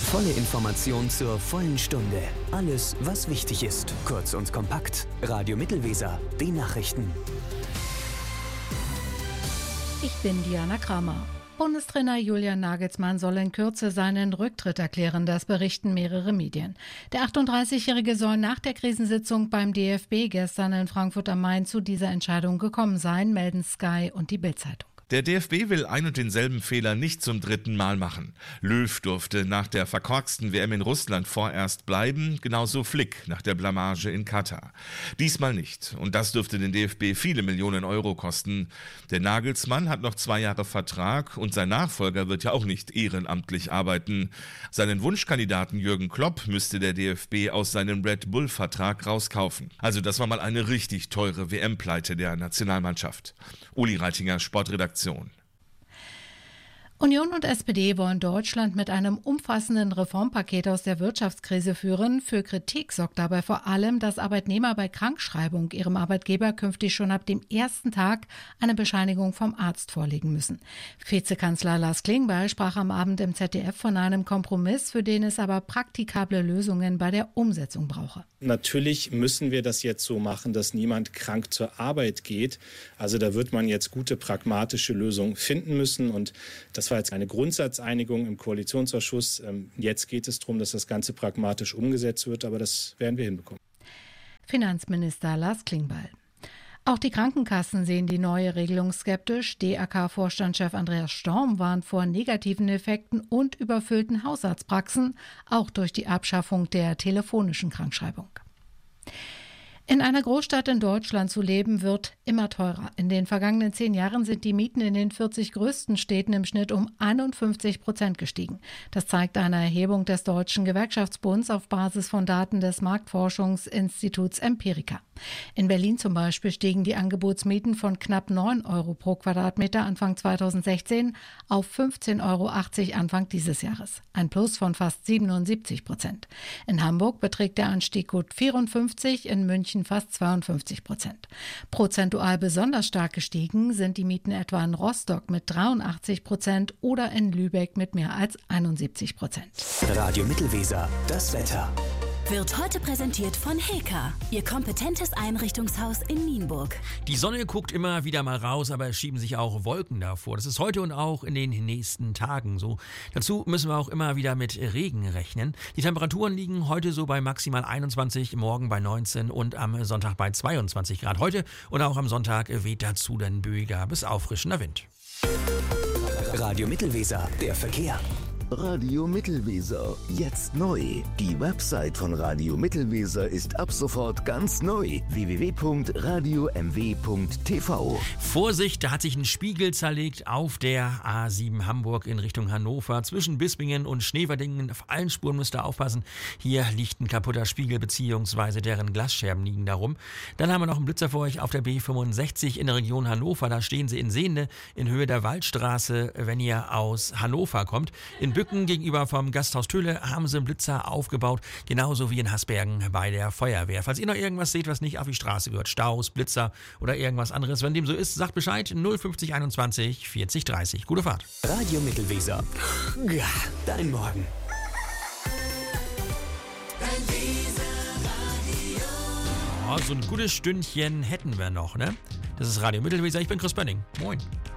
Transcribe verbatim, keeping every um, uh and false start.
volle Information zur vollen Stunde. Alles, was wichtig ist. Kurz und kompakt. Radio Mittelweser. Die Nachrichten. Ich bin Diana Kramer. Bundestrainer Julian Nagelsmann soll in Kürze seinen Rücktritt erklären, das berichten mehrere Medien. Der achtunddreißigjährige soll nach der Krisensitzung beim D F B gestern in Frankfurt am Main zu dieser Entscheidung gekommen sein, melden Sky und die Bild-Zeitung. Der D F B will ein und denselben Fehler nicht zum dritten Mal machen. Löw durfte nach der verkorksten W M in Russland vorerst bleiben, genauso Flick nach der Blamage in Katar. Diesmal nicht. Und das dürfte den D F B viele Millionen Euro kosten. Der Nagelsmann hat noch zwei Jahre Vertrag und sein Nachfolger wird ja auch nicht ehrenamtlich arbeiten. Seinen Wunschkandidaten Jürgen Klopp müsste der D F B aus seinem Red Bull-Vertrag rauskaufen. Also das war mal eine richtig teure W M-Pleite der Nationalmannschaft. Uli Reitinger, Sportredaktion. Union und S P D wollen Deutschland mit einem umfassenden Reformpaket aus der Wirtschaftskrise führen. Für Kritik sorgt dabei vor allem, dass Arbeitnehmer bei Krankschreibung ihrem Arbeitgeber künftig schon ab dem ersten Tag eine Bescheinigung vom Arzt vorlegen müssen. Vizekanzler Lars Klingbeil sprach am Abend im Z D F von einem Kompromiss, für den es aber praktikable Lösungen bei der Umsetzung brauche. Natürlich müssen wir das jetzt so machen, dass niemand krank zur Arbeit geht. Also da wird man jetzt gute pragmatische Lösungen finden müssen und das Das war jetzt eine Grundsatzeinigung im Koalitionsausschuss. Jetzt geht es darum, dass das Ganze pragmatisch umgesetzt wird, aber das werden wir hinbekommen. Finanzminister Lars Klingbeil. Auch die Krankenkassen sehen die neue Regelung skeptisch. D A K-Vorstandschef Andreas Storm warnt vor negativen Effekten und überfüllten Hausarztpraxen, auch durch die Abschaffung der telefonischen Krankschreibung. In einer Großstadt in Deutschland zu leben, wird immer teurer. In den vergangenen zehn Jahren sind die Mieten in den vierzig größten Städten im Schnitt um einundfünfzig Prozent gestiegen. Das zeigt eine Erhebung des Deutschen Gewerkschaftsbunds auf Basis von Daten des Marktforschungsinstituts Empirica. In Berlin zum Beispiel stiegen die Angebotsmieten von knapp neun Euro pro Quadratmeter Anfang zweitausendsechzehn auf fünfzehn Euro achtzig Anfang dieses Jahres. Ein Plus von fast siebenundsiebzig Prozent. In Hamburg beträgt der Anstieg gut vierundfünfzig, in München fast zweiundfünfzig Prozent. Prozentual besonders stark gestiegen sind die Mieten etwa in Rostock mit dreiundachtzig Prozent oder in Lübeck mit mehr als einundsiebzig Prozent. Radio Mittelweser, das Wetter. Wird heute präsentiert von Heka, Ihr kompetentes Einrichtungshaus in Nienburg. Die Sonne guckt immer wieder mal raus, aber es schieben sich auch Wolken davor. Das ist heute und auch in den nächsten Tagen so. Dazu müssen wir auch immer wieder mit Regen rechnen. Die Temperaturen liegen heute so bei maximal einundzwanzig, morgen bei neunzehn und am Sonntag bei zweiundzwanzig Grad. Heute und auch am Sonntag weht dazu dann böiger bis auffrischender Wind. Radio Mittelweser, der Verkehr. Radio Mittelweser, jetzt neu. Die Website von Radio Mittelweser ist ab sofort ganz neu. w w w punkt radio m w punkt t v. Vorsicht, da hat sich ein Spiegel zerlegt auf der A sieben Hamburg in Richtung Hannover. Zwischen Bispingen und Schneverdingen. Auf allen Spuren müsst ihr aufpassen. Hier liegt ein kaputter Spiegel bzw. deren Glasscherben liegen darum. Dann haben wir noch einen Blitzer für euch auf der B fünfundsechzig in der Region Hannover. Da stehen sie in Sehende in Höhe der Waldstraße, wenn ihr aus Hannover kommt. In Bücken gegenüber vom Gasthaus Töle haben sie einen Blitzer aufgebaut, genauso wie in Hasbergen bei der Feuerwehr. Falls ihr noch irgendwas seht, was nicht auf die Straße gehört, Staus, Blitzer oder irgendwas anderes, wenn dem so ist, sagt Bescheid, null fünfzig einundzwanzig vierzig dreißig. Gute Fahrt. Radio Mittelweser. Ja, dein Morgen. Oh, so ein gutes Stündchen hätten wir noch, ne? Das ist Radio Mittelweser, ich bin Chris Bönning. Moin.